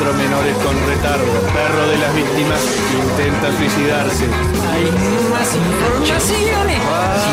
4 menores con retardo. Perro de las víctimas intenta suicidarse. Hay más informaciones.